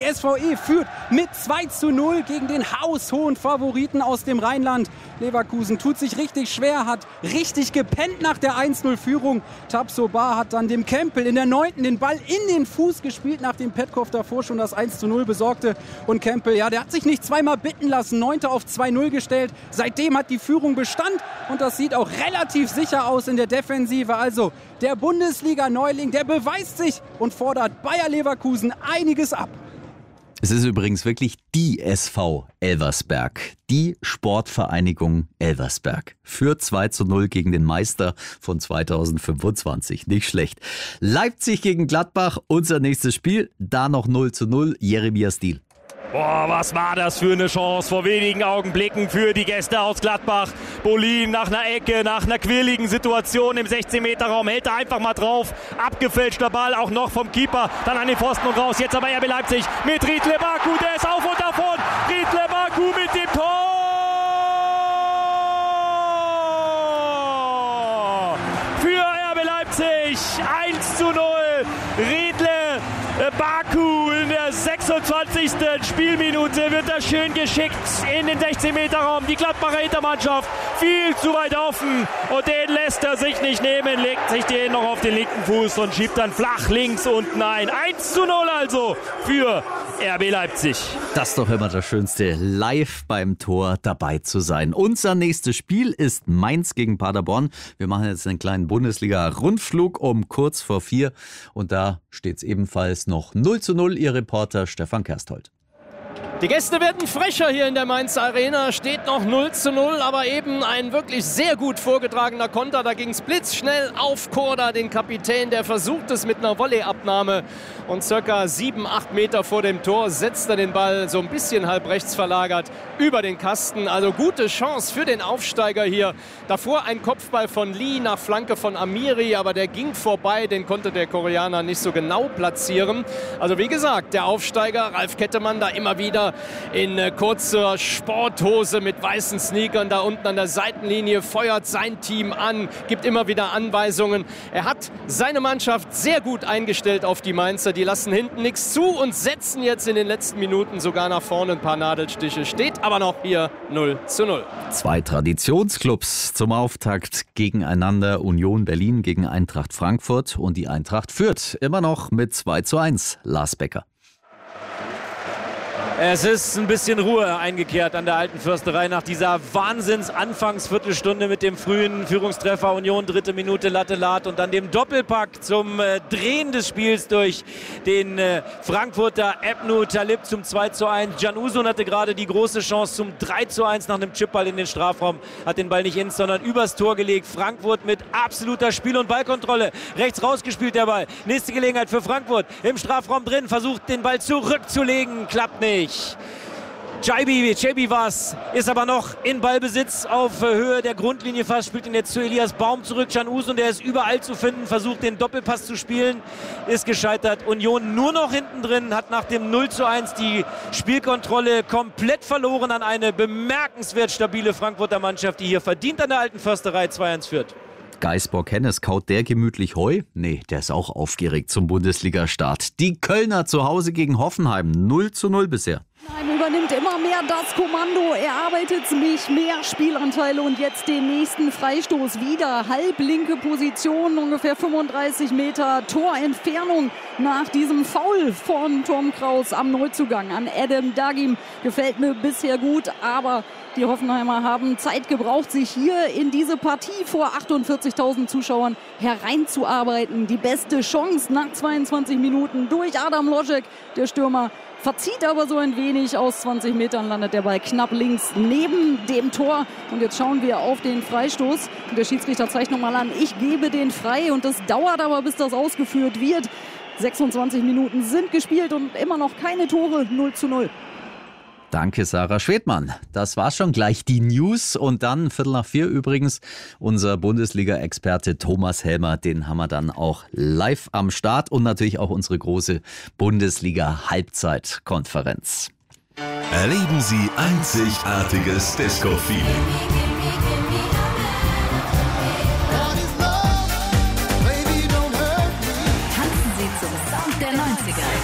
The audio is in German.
SVE führt mit 2:0 gegen den haushohen Favoriten aus dem Rheinland. Leverkusen tut sich richtig schwer, hat richtig gepennt nach der 1:0-Führung. Tabsoba hat dann dem Kempel in der 9. den Ball in den Fuß gespielt, nachdem Petkov davor schon das 1:0 besorgte. Und Kempel, ja, der hat sich nicht zweimal bitten lassen, 9. auf 2:0 gestellt. Seitdem hat die Führung Bestand und das sieht auch relativ sicher aus in der Defensive. Also der Bundesliga-Neuling, der beweist sich und fordert Bayer Leverkusen einiges ab. Es ist übrigens wirklich die SV Elversberg, die Sportvereinigung Elversberg. Führt 2:0 gegen den Meister von 2025. Nicht schlecht. Leipzig gegen Gladbach, unser nächstes Spiel. Da noch 0:0, Jeremias Stil. Boah, was war das für eine Chance vor wenigen Augenblicken für die Gäste aus Gladbach. Bolin nach einer Ecke, nach einer quirligen Situation im 16-Meter-Raum, hält er einfach mal drauf. Abgefälschter Ball, auch noch vom Keeper, dann an den Pfosten und raus. Jetzt aber RB Leipzig mit Riedle Baku, der ist auf und davon. Riedle Baku mit dem Tor! Für RB Leipzig, 1:0. Riedle Baku in der 26. Spielminute wird das schön geschickt in den 16-Meter-Raum. Die Gladbacher Hintermannschaft viel zu weit offen und den lässt er sich nicht nehmen, legt sich den noch auf den linken Fuß und schiebt dann flach links unten ein. 1:0 also für RB Leipzig. Das ist doch immer das Schönste, live beim Tor dabei zu sein. Unser nächstes Spiel ist Mainz gegen Paderborn. Wir machen jetzt einen kleinen Bundesliga-Rundflug um kurz vor 4 und da steht es ebenfalls noch 0:0. Ihr Reporter Stefan Kersthold. Die Gäste werden frecher hier in der Mainz Arena. Steht noch 0:0, aber eben ein wirklich sehr gut vorgetragener Konter. Da ging es blitzschnell auf Korda, den Kapitän, der versucht es mit einer Volleyabnahme. Und circa 7-8 Meter vor dem Tor setzt er den Ball so ein bisschen halb rechts verlagert über den Kasten. Also gute Chance für den Aufsteiger hier. Davor ein Kopfball von Lee nach Flanke von Amiri, aber der ging vorbei. Den konnte der Koreaner nicht so genau platzieren. Also wie gesagt, der Aufsteiger, Ralf Kettemann, da immer wieder in kurzer Sporthose mit weißen Sneakern da unten an der Seitenlinie, feuert sein Team an, gibt immer wieder Anweisungen. Er hat seine Mannschaft sehr gut eingestellt auf die Mainzer. Die lassen hinten nichts zu und setzen jetzt in den letzten Minuten sogar nach vorne ein paar Nadelstiche. Steht aber noch hier 0:0. Zwei Traditionsclubs zum Auftakt gegeneinander. Union Berlin gegen Eintracht Frankfurt und die Eintracht führt immer noch mit 2:1. Lars Becker. Es ist ein bisschen Ruhe eingekehrt an der alten Försterei nach dieser Wahnsinns-Anfangsviertelstunde mit dem frühen Führungstreffer Union, 3. Minute Latte Lat und dann dem Doppelpack zum Drehen des Spiels durch den Frankfurter Ebnu Talib zum 2:1. Can Uzun hatte gerade die große Chance zum 3:1 nach einem Chipball in den Strafraum, hat den Ball nicht ins, sondern übers Tor gelegt. Frankfurt mit absoluter Spiel- und Ballkontrolle. Rechts rausgespielt der Ball. Nächste Gelegenheit für Frankfurt. Im Strafraum drin, versucht den Ball zurückzulegen, klappt nicht. Chaibi war's, ist aber noch in Ballbesitz auf Höhe der Grundlinie fast, spielt ihn jetzt zu Elias Baum zurück. Can Uzun, der ist überall zu finden, versucht den Doppelpass zu spielen, ist gescheitert. Union nur noch hinten drin, hat nach dem 0:1 die Spielkontrolle komplett verloren an eine bemerkenswert stabile Frankfurter Mannschaft, die hier verdient an der alten Försterei 2:1 führt. Geisbock-Hennes, kaut der gemütlich Heu? Nee, der ist auch aufgeregt zum Bundesliga-Start. Die Kölner zu Hause gegen Hoffenheim, 0:0 bisher. Hoffenheim übernimmt immer mehr das Kommando. Er arbeitet sich mehr Spielanteile und jetzt den nächsten Freistoß wieder. Halblinke Position, ungefähr 35 Meter Torentfernung nach diesem Foul von Tom Kraus am Neuzugang an Adam Dagim. Gefällt mir bisher gut, aber die Hoffenheimer haben Zeit gebraucht, sich hier in diese Partie vor 48.000 Zuschauern hereinzuarbeiten. Die beste Chance nach 22 Minuten durch Adam Lojek, der Stürmer. Verzieht aber so ein wenig, aus 20 Metern landet der Ball knapp links neben dem Tor. Und jetzt schauen wir auf den Freistoß. Und der Schiedsrichter zeigt nochmal an, ich gebe den frei. Und das dauert aber, bis das ausgeführt wird. 26 Minuten sind gespielt und immer noch keine Tore, 0:0. Danke, Sarah Schwedmann. Das war schon gleich die News. Und dann, 3:45 übrigens, unser Bundesliga-Experte Thomas Helmer. Den haben wir dann auch live am Start. Und natürlich auch unsere große Bundesliga-Halbzeitkonferenz. Erleben Sie einzigartiges Disco-Feeling.